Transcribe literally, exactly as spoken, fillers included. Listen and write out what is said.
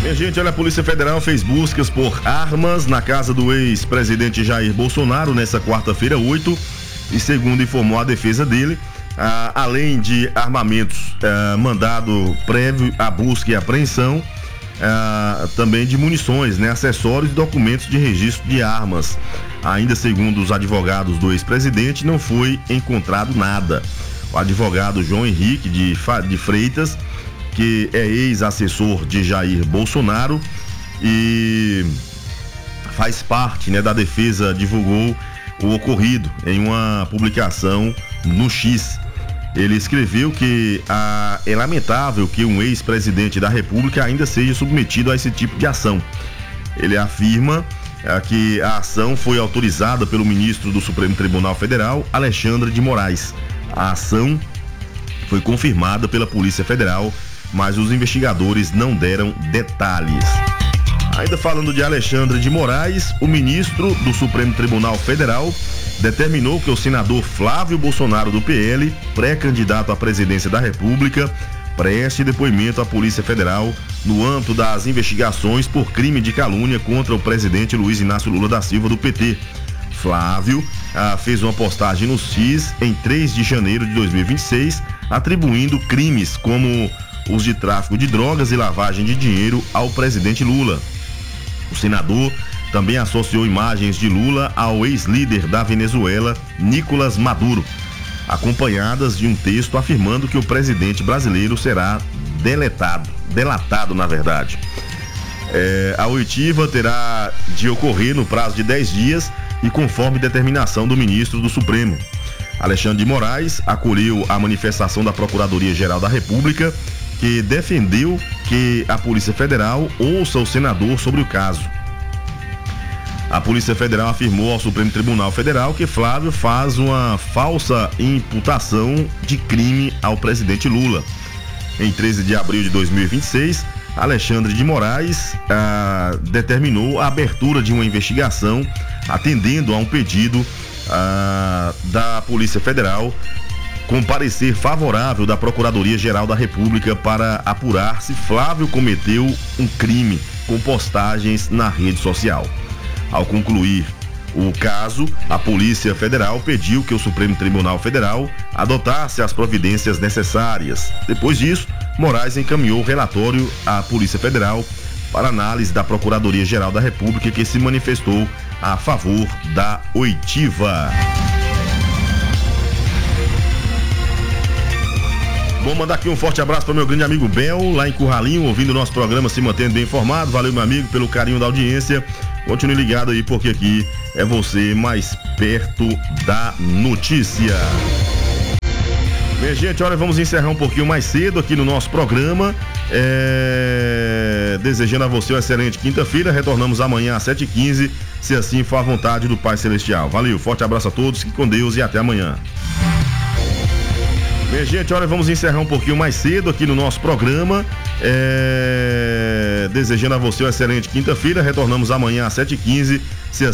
Minha gente, olha, a Polícia Federal fez buscas por armas na casa do ex-presidente Jair Bolsonaro nessa quarta-feira, oito, e segundo informou a defesa dele, ah, além de armamentos, ah, mandado prévio à busca e apreensão, ah, também de munições, né, acessórios e documentos de registro de armas. Ainda segundo os advogados do ex-presidente, não foi encontrado nada. O advogado João Henrique de, de Freitas, que é ex-assessor de Jair Bolsonaro e faz parte, né, da defesa, divulgou o ocorrido em uma publicação no X. Ele escreveu que ah, é lamentável que um ex-presidente da República ainda seja submetido a esse tipo de ação. Ele afirma ah, que a ação foi autorizada pelo ministro do Supremo Tribunal Federal, Alexandre de Moraes. A ação foi confirmada pela Polícia Federal, mas os investigadores não deram detalhes. Ainda falando de Alexandre de Moraes, o ministro do Supremo Tribunal Federal determinou que o senador Flávio Bolsonaro do P L, pré-candidato à presidência da República, preste depoimento à Polícia Federal no âmbito das investigações por crime de calúnia contra o presidente Luiz Inácio Lula da Silva do P T. Flávio ah, fez uma postagem no X em três de janeiro de dois mil e vinte e seis, atribuindo crimes como os de tráfico de drogas e lavagem de dinheiro ao presidente Lula. O senador também associou imagens de Lula ao ex-líder da Venezuela, Nicolás Maduro, acompanhadas de um texto afirmando que o presidente brasileiro será deletado, delatado na verdade. É, a oitiva terá de ocorrer no prazo de dez dias e conforme determinação do ministro do Supremo. Alexandre de Moraes acolheu a manifestação da Procuradoria-Geral da República, que defendeu que a Polícia Federal ouça o senador sobre o caso. A Polícia Federal afirmou ao Supremo Tribunal Federal que Flávio faz uma falsa imputação de crime ao presidente Lula. Em treze de abril de dois mil e vinte e seis, Alexandre de Moraes ah, determinou a abertura de uma investigação atendendo a um pedido ah, da Polícia Federal com parecer favorável da Procuradoria-Geral da República para apurar se Flávio cometeu um crime com postagens na rede social. Ao concluir o caso, a Polícia Federal pediu que o Supremo Tribunal Federal adotasse as providências necessárias. Depois disso, Moraes encaminhou o relatório à Polícia Federal para análise da Procuradoria-Geral da República, que se manifestou a favor da oitiva. Vou mandar aqui um forte abraço para meu grande amigo Bel, lá em Curralinho, ouvindo o nosso programa, se mantendo bem informado. Valeu, meu amigo, pelo carinho da audiência. Continue ligado aí, porque aqui é você mais perto da notícia. Minha gente, olha, vamos encerrar um pouquinho mais cedo aqui no nosso programa. É... Desejando a você uma excelente quinta-feira. Retornamos amanhã às sete e quinze, se assim for a vontade do Pai Celestial. Valeu, forte abraço a todos, fique com Deus e até amanhã. Minha gente, olha, vamos encerrar um pouquinho mais cedo aqui no nosso programa. É... Desejando a você uma excelente quinta-feira. Retornamos amanhã às sete e quinze, se